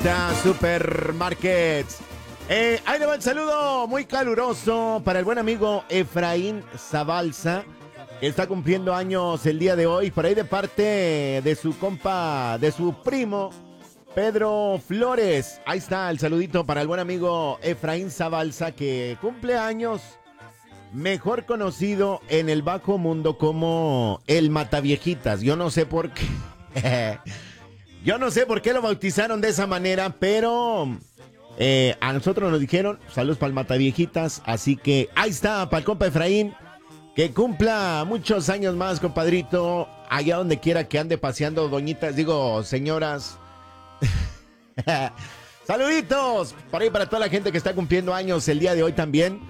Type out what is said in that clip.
Supermarkets. Ahí le va el saludo muy caluroso para el buen amigo Efraín Zabalza, que está cumpliendo años el día de hoy, por ahí de parte de su compa, de su primo, Pedro Flores. Ahí está el saludito para el buen amigo Efraín Zabalza, que cumple años, mejor conocido en el bajo mundo como el Mataviejitas. Yo no sé por qué. Yo no sé por qué lo bautizaron de esa manera, pero a nosotros nos dijeron saludos para el Mataviejitas, así que ahí está, para el compa Efraín, que cumpla muchos años más, compadrito, allá donde quiera que ande paseando, doñitas, digo, señoras. Saluditos, por ahí para toda la gente que está cumpliendo años el día de hoy también.